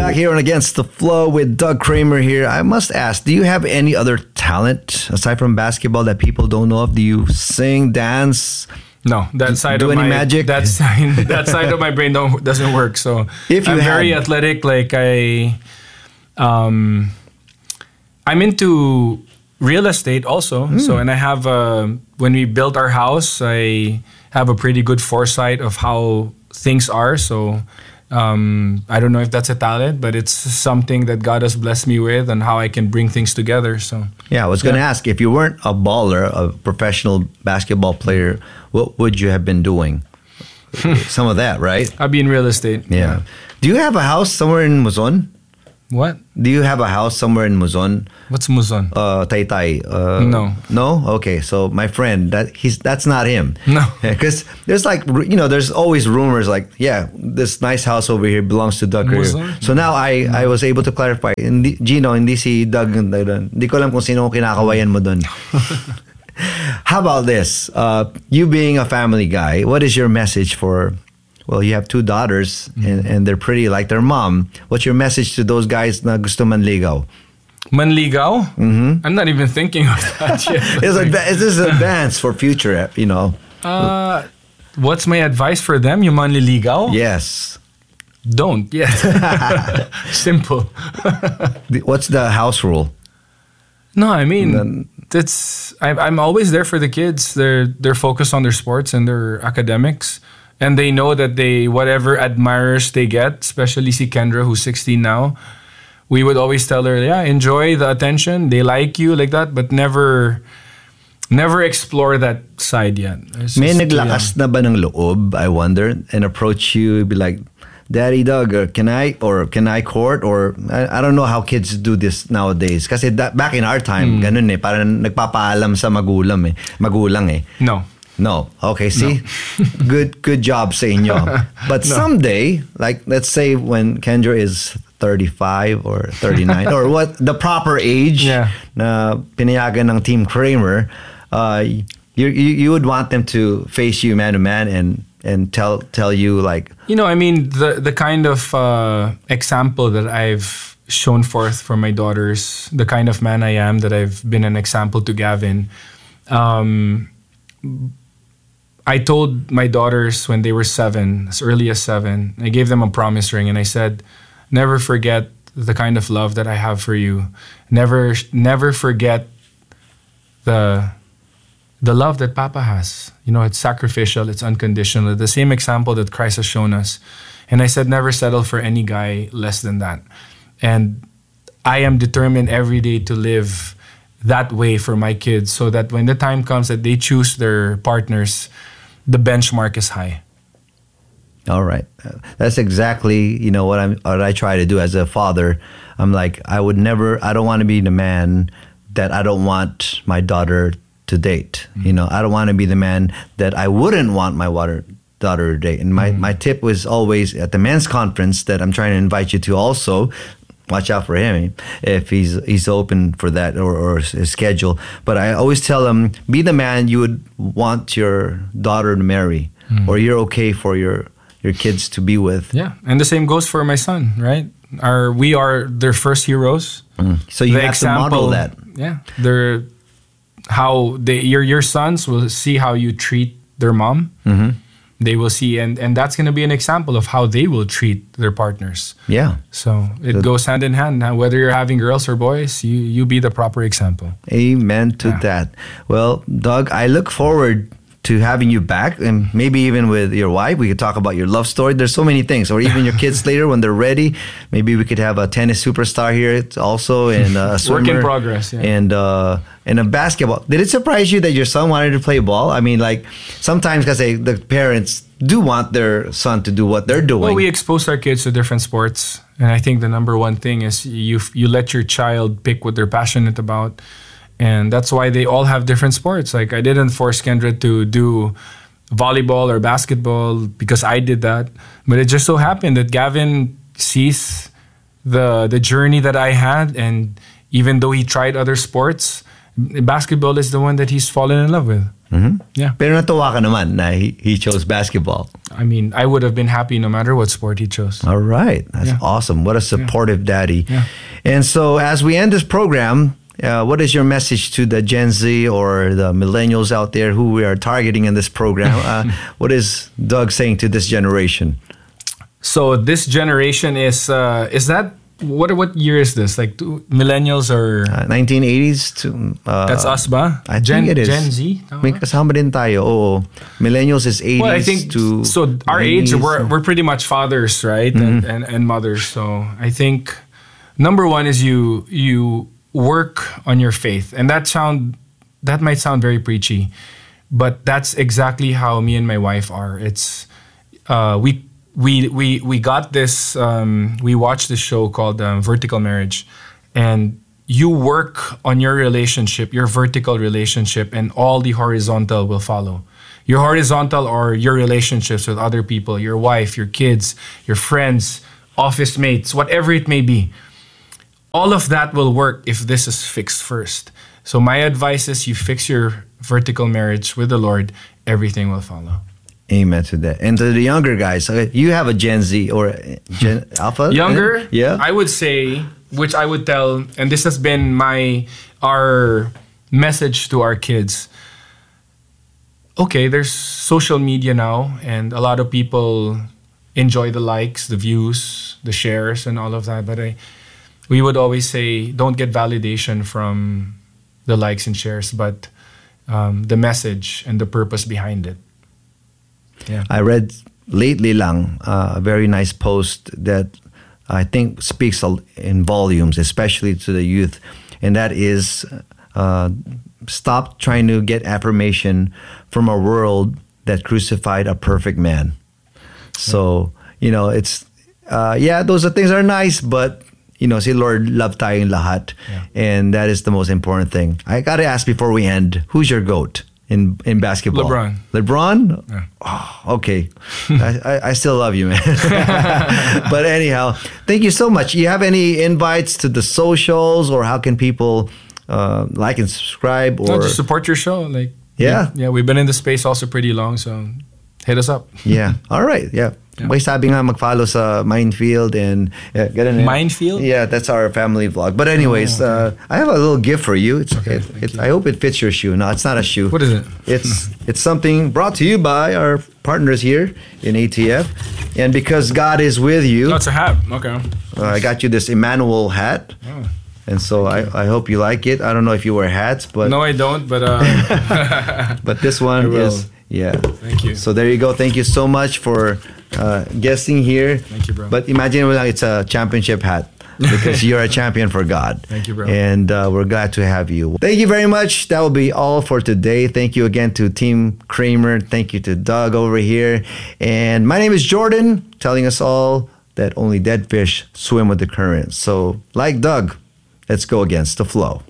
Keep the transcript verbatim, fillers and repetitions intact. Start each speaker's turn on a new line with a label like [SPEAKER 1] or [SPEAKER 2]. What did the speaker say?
[SPEAKER 1] back here on Against the Flow with Doug Kramer here. I must ask, do you have any other talent aside from basketball that people don't know of? Do you sing, dance?
[SPEAKER 2] No, that side
[SPEAKER 1] do
[SPEAKER 2] of
[SPEAKER 1] any
[SPEAKER 2] my
[SPEAKER 1] magic?
[SPEAKER 2] That side, that side of my brain don't, doesn't work. So
[SPEAKER 1] if you
[SPEAKER 2] I'm
[SPEAKER 1] had,
[SPEAKER 2] very athletic. Like I, um, I'm into real estate also. Mm. So and I have uh, when we built our house, I have a pretty good foresight of how things are. So um, I don't know if that's a talent, but it's something that God has blessed me with and how I can bring things together. So
[SPEAKER 1] yeah, I was going to ask, if you weren't a baller, a professional basketball player, what would you have been doing? Some of that, right?
[SPEAKER 2] I'd be in real estate.
[SPEAKER 1] Yeah. yeah. Do you have a house somewhere in Luzon?
[SPEAKER 2] What?
[SPEAKER 1] Do you have a house somewhere in Luzon?
[SPEAKER 2] What's Luzon?
[SPEAKER 1] Uh, Taytay. Uh,
[SPEAKER 2] no.
[SPEAKER 1] No? Okay. So my friend, that he's that's not him.
[SPEAKER 2] No.
[SPEAKER 1] Because there's like, you know, there's always rumors like, yeah, this nice house over here belongs to Doug Kramer. So now I I was able to clarify. Hindi, Gino, hindi si Doug. Hindi ko alam kung sino kinakawayan mo dun. How about this? Uh, you being a family guy, what is your message for... Well, you have two daughters, mm-hmm. and, and they're pretty like their mom. What's your message to those guys na gusto manligaw?
[SPEAKER 2] Manligaw?
[SPEAKER 1] Mm-hmm.
[SPEAKER 2] I'm not even thinking of that yet.
[SPEAKER 1] it's like it's just advance for future, you know.
[SPEAKER 2] Uh, what's my advice for them? You manliligaw?
[SPEAKER 1] Yes.
[SPEAKER 2] Don't. Yeah. Simple.
[SPEAKER 1] What's the house rule?
[SPEAKER 2] No, I mean, then, it's I, I'm always there for the kids. They're they're focused on their sports and their academics. And they know that they, whatever admirers they get, especially si Kendra, who's sixteen now, we would always tell her, yeah, enjoy the attention. They like you like that, but never never explore that side yet. It's
[SPEAKER 1] May naglakas na ba ng loob, I wonder, and approach you, be like, Daddy Doug, uh, can I, or can I court? Or, I, I don't know how kids do this nowadays. Kasi that, back in our time, mm. ganun eh, parang nagpapaalam sa magulang eh. Magulang eh.
[SPEAKER 2] No.
[SPEAKER 1] No. Okay, see? No. good good job sa inyo. But no. Someday, like let's say when Kendra is thirty-five or thirty-nine or what the proper age
[SPEAKER 2] yeah.
[SPEAKER 1] na pinayagan ng Team Kramer, uh, you, you you would want them to face you man to man and and tell tell you like,
[SPEAKER 2] you know, I mean the the kind of uh, example that I've shown forth for my daughters, the kind of man I am, that I've been an example to Gavin. Um, I told my daughters when they were seven, as early as seven, I gave them a promise ring and I said, never forget the kind of love that I have for you. Never never forget the the love that Papa has. You know, it's sacrificial, it's unconditional. The same example that Christ has shown us. And I said, never settle for any guy less than that. And I am determined every day to live that way for my kids so that when the time comes that they choose their partners, the benchmark is high.
[SPEAKER 1] All right. That's exactly, you know, what I'm what I try to do as a father. I'm like, I would never, I don't want to be the man that I don't want my daughter to date. Mm-hmm. You know, I don't want to be the man that I wouldn't want my water, daughter to date. And my, mm-hmm. my tip was always at the men's conference that I'm trying to invite you to also, watch out for him if he's he's open for that or, or his schedule. But I always tell him, be the man you would want your daughter to marry, mm. or you're okay for your your kids to be with.
[SPEAKER 2] Yeah, and the same goes for my son, right? Our we are their first heroes.
[SPEAKER 1] Mm. So you
[SPEAKER 2] the
[SPEAKER 1] have
[SPEAKER 2] example,
[SPEAKER 1] to model that.
[SPEAKER 2] Yeah, they're how they your your sons will see how you treat their mom. Mm-hmm. They will see, and, and that's going to be an example of how they will treat their partners.
[SPEAKER 1] Yeah.
[SPEAKER 2] So it so, goes hand in hand. Now, whether you're having girls or boys, you, you be the proper example.
[SPEAKER 1] Amen to yeah. that. Well, Doug, I look forward to having you back, and maybe even with your wife. We could talk about your love story. There's so many things, or even your kids later when they're ready. Maybe we could have a tennis superstar here also, and a swimmer.
[SPEAKER 2] Work in progress. Yeah.
[SPEAKER 1] And uh, and a basketball. Did it surprise you that your son wanted to play ball? I mean, like sometimes because the parents do want their son to do what they're doing.
[SPEAKER 2] Well, we expose our kids to different sports, and I think the number one thing is you you let your child pick what they're passionate about. And that's why they all have different sports. Like I didn't force Kendra to do volleyball or basketball because I did that. But it just so happened that Gavin sees the the journey that I had. And even though he tried other sports, basketball is the one that he's fallen in love with.
[SPEAKER 1] Mhm.
[SPEAKER 2] Yeah.
[SPEAKER 1] Pero natuwa ka naman na he, he chose basketball.
[SPEAKER 2] I mean, I would have been happy no matter what sport he chose.
[SPEAKER 1] All right. That's
[SPEAKER 2] Yeah.
[SPEAKER 1] awesome. What a supportive daddy.
[SPEAKER 2] Yeah.
[SPEAKER 1] And so as we end this program, uh, what is your message to the Gen Z or the millennials out there who we are targeting in this program? Uh, what is Doug saying to this generation?
[SPEAKER 2] So this generation is uh, is that what what year is this? Like two, millennials or
[SPEAKER 1] Uh, nineteen eighties to... Uh,
[SPEAKER 2] that's us ba?
[SPEAKER 1] I
[SPEAKER 2] Gen
[SPEAKER 1] think it is.
[SPEAKER 2] Gen Z. Tama
[SPEAKER 1] May
[SPEAKER 2] ba?
[SPEAKER 1] kasama din tayo. Oo. Millennials is eighties
[SPEAKER 2] Well, I think
[SPEAKER 1] to...
[SPEAKER 2] so. Our age,
[SPEAKER 1] nineties.
[SPEAKER 2] we're we're pretty much fathers, right, and, and and mothers. So I think number one is you you work on your faith, and that sound that might sound very preachy, but that's exactly how me and my wife are. It's uh, we we we we got this. Um, we watched this show called um, Vertical Marriage, and you work on your relationship, your vertical relationship, and all the horizontal will follow. Your horizontal are your relationships with other people, your wife, your kids, your friends, office mates, whatever it may be. All of that will work if this is fixed first. So my advice is you fix your vertical marriage with the Lord, everything will follow.
[SPEAKER 1] Amen to that. And to the younger guys, okay, you have a Gen Z or Gen Alpha?
[SPEAKER 2] Younger,
[SPEAKER 1] Yeah.
[SPEAKER 2] I would say, which I would tell, and this has been my our message to our kids. Okay, there's social media now, and a lot of people enjoy the likes, the views, the shares, and all of that. But I, we would always say, don't get validation from the likes and shares, but um, the message and the purpose behind it. Yeah.
[SPEAKER 1] I read lately lang uh, a very nice post that I think speaks a- in volumes, especially to the youth, and that is uh, stop trying to get affirmation from a world that crucified a perfect man. So, you know, it's, uh, yeah, those are, things are nice, but, you know, si Lord, love tayong lahat.
[SPEAKER 2] Yeah.
[SPEAKER 1] And that is the most important thing. I got to ask before we end, who's your GOAT in, in basketball?
[SPEAKER 2] LeBron.
[SPEAKER 1] LeBron?
[SPEAKER 2] Yeah.
[SPEAKER 1] Oh, okay. I, I, I still love you, man. But anyhow, thank you so much. You have any invites to the socials, or how can people uh, like and subscribe? Or
[SPEAKER 2] No, just support your show. Like,
[SPEAKER 1] Yeah.
[SPEAKER 2] yeah, we've been in the space also pretty long, so hit us up.
[SPEAKER 1] Yeah. All right. Yeah.
[SPEAKER 2] Yeah.
[SPEAKER 1] May sabi nga mag-follow sa Minefield and yeah, ganun,
[SPEAKER 2] Minefield?
[SPEAKER 1] Yeah, that's our family vlog. But anyways,
[SPEAKER 2] Oh, okay.
[SPEAKER 1] uh, I have a little gift for you. It's,
[SPEAKER 2] Okay,
[SPEAKER 1] it,
[SPEAKER 2] thank
[SPEAKER 1] it,
[SPEAKER 2] you.
[SPEAKER 1] I hope it fits your shoe. No, it's not a shoe.
[SPEAKER 2] What is it?
[SPEAKER 1] It's it's something brought to you by our partners here in A T F, and because God is with you,
[SPEAKER 2] No, it's a hat. Okay.
[SPEAKER 1] uh, I got you this Emmanuel hat.
[SPEAKER 2] Oh.
[SPEAKER 1] And so I, I hope you like it. I don't know if you wear hats, but
[SPEAKER 2] No, I don't, but uh,
[SPEAKER 1] but this
[SPEAKER 2] I
[SPEAKER 1] one
[SPEAKER 2] will.
[SPEAKER 1] is yeah.
[SPEAKER 2] Thank you.
[SPEAKER 1] So there you go. Thank you so much for uh, guesting here.
[SPEAKER 2] Thank you, bro.
[SPEAKER 1] But imagine it's a championship hat because you're a champion for God.
[SPEAKER 2] Thank you, bro.
[SPEAKER 1] And uh, we're glad to have you. Thank you very much. That will be all for today. Thank you again to Team Kramer. Thank you to Doug over here. And my name is Jordan, telling us all that only dead fish swim with the current. So like Doug, let's go against the flow.